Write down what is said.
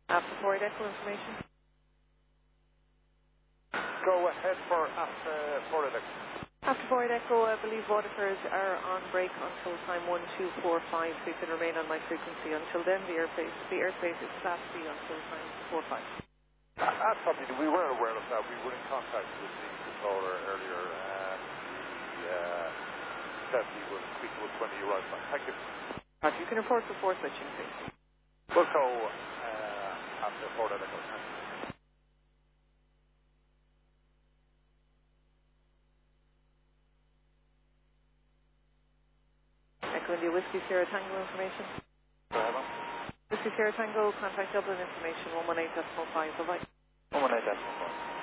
After Ford Echo information. Go ahead for after Ford Echo. After Ford Echo, I believe Waterford are on break until time 1245, so you can remain on my frequency. Until then, the airspace is Class B until time 45. Absolutely. We were aware of that. We were in contact with the controller earlier. He said he would speak to us when he arrives back. Thank you. You can report before switching, please. We'll go after Ford Echo. Echo India Whiskey Sierra Tango information. Whiskey Sierra Tango, contact Dublin information 118.5. Bye-bye. 118.5.